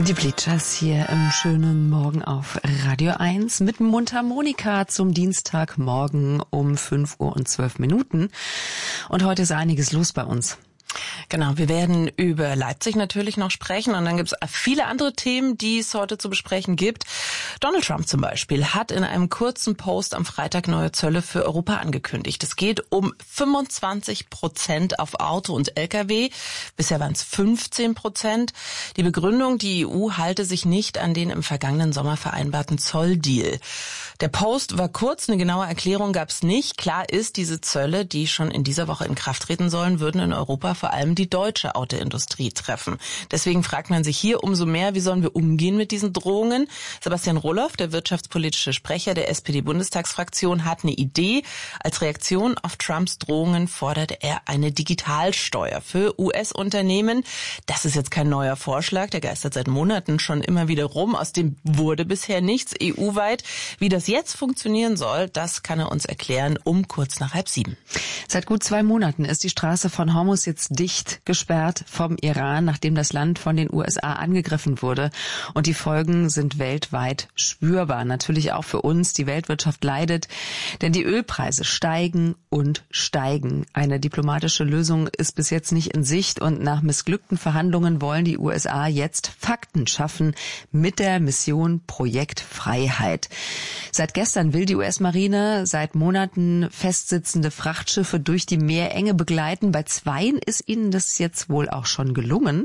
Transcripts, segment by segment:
Die Bleachers hier im schönen Morgen auf Radio 1 mit Mundharmonika zum Dienstagmorgen um 5:12 Uhr. Und heute ist einiges los bei uns. Genau, wir werden über Leipzig natürlich noch sprechen und dann gibt es viele andere Themen, die es heute zu besprechen gibt. Donald Trump zum Beispiel hat in einem kurzen Post am Freitag neue Zölle für Europa angekündigt. Es geht um 25% auf Auto und Lkw. Bisher waren es 15%. Die Begründung, die EU halte sich nicht an den im vergangenen Sommer vereinbarten Zolldeal. Der Post war kurz, eine genaue Erklärung gab es nicht. Klar ist, diese Zölle, die schon in dieser Woche in Kraft treten sollen, würden in Europa vor allem die deutsche Autoindustrie treffen. Deswegen fragt man sich hier umso mehr, wie sollen wir umgehen mit diesen Drohungen? Sebastian Roloff, der wirtschaftspolitische Sprecher der SPD-Bundestagsfraktion, hat eine Idee. Als Reaktion auf Trumps Drohungen fordert er eine Digitalsteuer für US-Unternehmen. Das ist jetzt kein neuer Vorschlag, der geistert seit Monaten schon immer wieder rum. Aus dem wurde bisher nichts EU-weit. Wie das jetzt funktionieren soll, das kann er uns erklären um kurz nach 6:30. Seit gut 2 Monaten ist die Straße von Hormuz jetzt dicht gesperrt vom Iran, nachdem das Land von den USA angegriffen wurde. Und die Folgen sind weltweit spürbar. Natürlich auch für uns. Die Weltwirtschaft leidet, denn die Ölpreise steigen und steigen. Eine diplomatische Lösung ist bis jetzt nicht in Sicht und nach missglückten Verhandlungen wollen die USA jetzt Fakten schaffen mit der Mission Projekt Freiheit. Seit gestern will die US-Marine seit Monaten festsitzende Frachtschiffe durch die Meerenge begleiten. Bei 2 ist ihnen das jetzt wohl auch schon gelungen.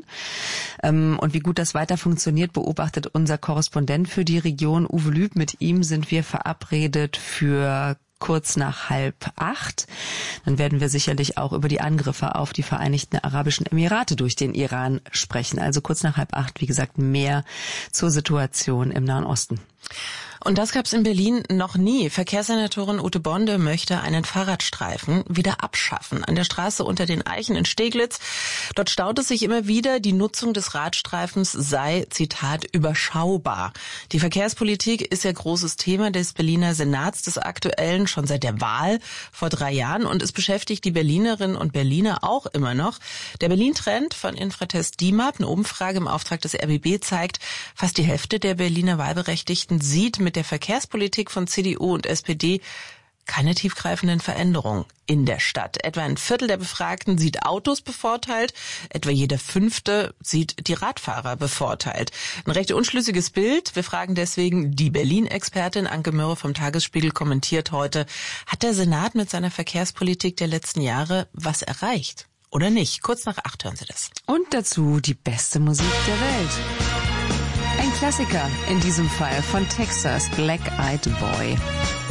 Und wie gut das weiter funktioniert, beobachtet unser Korrespondent für die Region, Uwe Lüb. Mit ihm sind wir verabredet für kurz nach 7:30. Dann werden wir sicherlich auch über die Angriffe auf die Vereinigten Arabischen Emirate durch den Iran sprechen. Also kurz nach 7:30, wie gesagt, mehr zur Situation im Nahen Osten. Und das gab's in Berlin noch nie. Verkehrssenatorin Ute Bonde möchte einen Fahrradstreifen wieder abschaffen. An der Straße unter den Eichen in Steglitz. Dort staut es sich immer wieder. Die Nutzung des Radstreifens sei, Zitat, überschaubar. Die Verkehrspolitik ist ja großes Thema des Berliner Senats, des Aktuellen, schon seit der Wahl vor 3 Jahren. Und es beschäftigt die Berlinerinnen und Berliner auch immer noch. Der Berlin-Trend von Infratest DIMAP, eine Umfrage im Auftrag des RBB, zeigt, fast die Hälfte der Berliner Wahlberechtigten sieht mit der Verkehrspolitik von CDU und SPD keine tiefgreifenden Veränderungen in der Stadt. Etwa 1/4 der Befragten sieht Autos bevorteilt, etwa jeder 5. sieht die Radfahrer bevorteilt. Ein recht unschlüssiges Bild. Wir fragen deswegen die Berlin-Expertin Anke Mörre vom Tagesspiegel, kommentiert heute, hat der Senat mit seiner Verkehrspolitik der letzten Jahre was erreicht? Oder nicht? Kurz nach 8 hören Sie das. Und dazu die beste Musik der Welt. Ein Klassiker, in diesem Fall von Texas, Black Eyed Boy.